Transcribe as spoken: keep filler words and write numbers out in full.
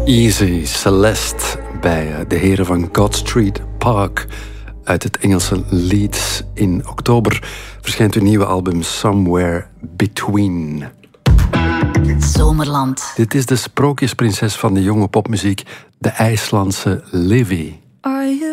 Easy, Celeste bij de heren van God Street Park uit het Engelse Leeds. In oktober verschijnt hun nieuwe album Somewhere Between. Zomerland. Dit is de sprookjesprinses van de jonge popmuziek, de IJslandse Livy. Are you